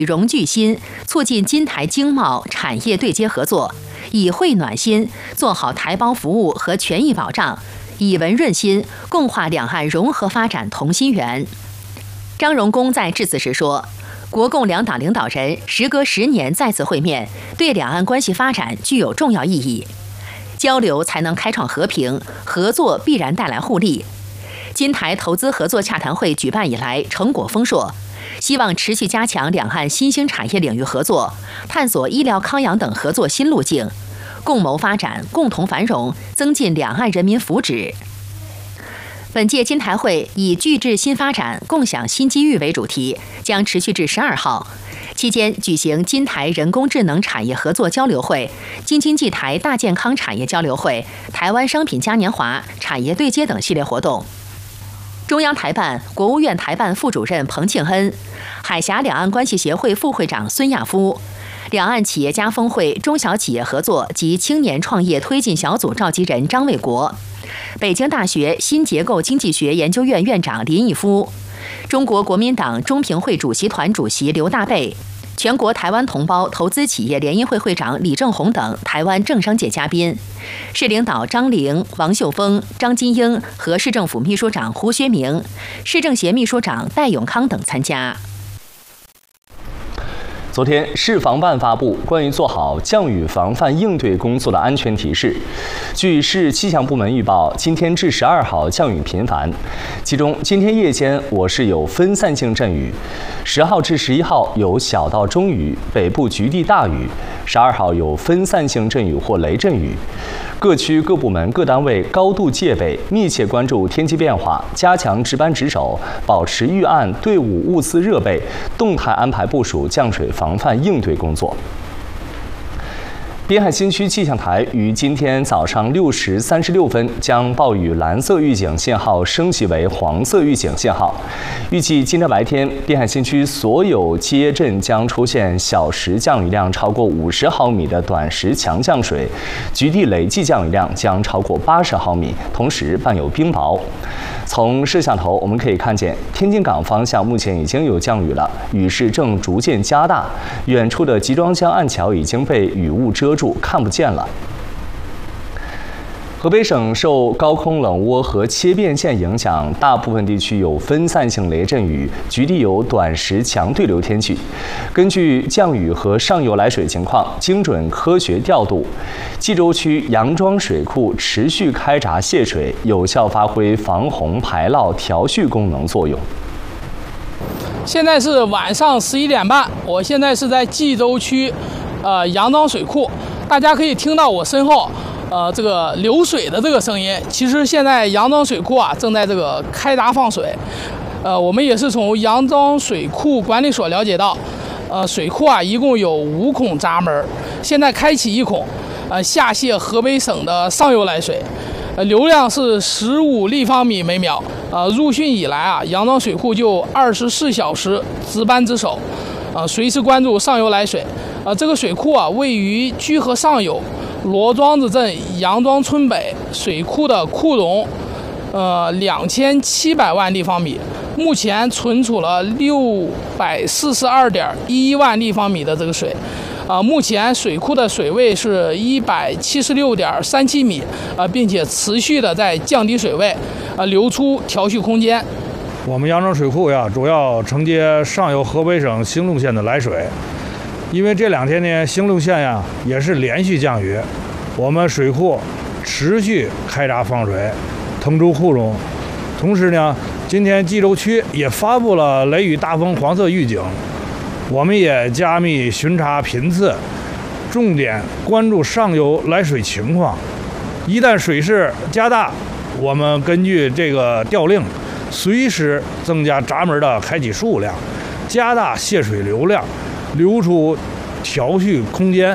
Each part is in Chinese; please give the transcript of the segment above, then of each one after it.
融聚心，促进金台经贸产业对接合作；以惠暖心，做好台胞服务和权益保障；以文润心，共话两岸融合发展同心圆。张荣恭在致辞时说，国共两党领导人时隔10年再次会面，对两岸关系发展具有重要意义。交流才能开创和平，合作必然带来互利。金台投资合作洽谈会举办以来，成果丰硕，希望持续加强两岸新兴产业领域合作，探索医疗康养等合作新路径，共谋发展，共同繁荣，增进两岸人民福祉。本届金台会以聚智新发展，共享新机遇为主题，将持续至12号。期间举行金台人工智能产业合作交流会、京津冀台大健康产业交流会、台湾商品嘉年华、产业对接等系列活动。中央台办、国务院台办副主任彭庆恩、海峡两岸关系协会副会长孙亚夫、两岸企业家峰会中小企业合作及青年创业推进小组召集人张卫国、北京大学新结构经济学研究院院长林毅夫、中国国民党中评会主席团主席刘大备、全国台湾同胞投资企业联谊会会长李正宏等台湾政商界嘉宾，市领导张玲、王秀峰、张金英和市政府秘书长胡学明、市政协秘书长戴永康等参加。 昨天，市防办发布关于做好降雨防范应对工作的安全提示。据市气象部门预报，今天至12号降雨频繁，其中今天夜间我市有分散性阵雨，10号至11号有小到中雨，北部局地大雨，12号有分散性阵雨或雷阵雨。各区各部门各单位高度戒备，密切关注天气变化，加强值班值守，保持预案队伍物资热备，动态安排部署降水防范应对工作。滨海新区气象台于今天早上6时36分将暴雨蓝色预警信号升级为黄色预警信号。预计今天白天，滨海新区所有街镇将出现小时降雨量超过50毫米的短时强降水，局地累计降雨量将超过80毫米，同时伴有冰雹。从摄像头我们可以看见，天津港方向目前已经有降雨了，雨势正逐渐加大，远处的集装箱岸桥已经被雨雾遮住，看不见了。河北省受高空冷涡和切变线影响，大部分地区有分散性雷阵雨，局地有短时强对流天气。根据降雨和上游来水情况，精准科学调度，冀州区杨庄水库持续开闸泄水，有效发挥防洪排涝调蓄功能作用。 现在是晚上11点半，我现在是在冀州区杨庄水库，大家可以听到我身后这个流水的这个声音。其实现在杨庄水库正在这个开闸放水。我们也是从杨庄水库管理所了解到，水库一共有5孔闸门，现在开启1孔，下泄河北省的上游来水，流量是15立方米每秒。入汛以来杨庄水库就24小时值班值守，随时关注上游来水。这个水库位于居河上游罗庄子镇杨庄村北，水库的库容2700万立方米，目前存储了642.11万立方米的这个水。目前水库的水位是176.37米，并且持续的在降低水位，留出调蓄空间。 我们杨庄水库主要承接上游河北省兴隆县的来水。因为这2天呢，兴隆县也是连续降雨，我们水库持续开闸放水，腾出库容。同时呢，今天冀州区也发布了雷雨大风黄色预警，我们也加密巡查频次，重点关注上游来水情况。一旦水势加大，我们根据这个调令，随时增加闸门的开启数量，加大泄水流量，留出调蓄空间。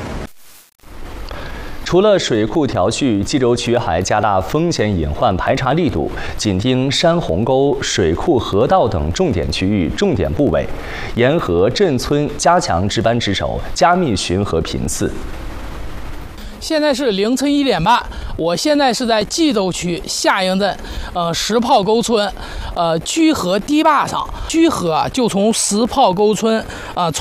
除了水库调蓄，冀州区还加大风险隐患排查力度，紧盯山洪沟、水库河道等重点区域、重点部位，沿河镇村加强值班值守，加密巡河频次。 现在是凌晨1点半，我现在是在冀州区夏营镇，石炮沟村，居河堤坝上。居河就从石炮沟村，